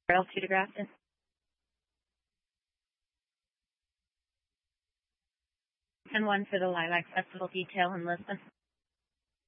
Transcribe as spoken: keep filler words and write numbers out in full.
Trail to Grafton. And one for the Lilac Festival detail in Lisbon.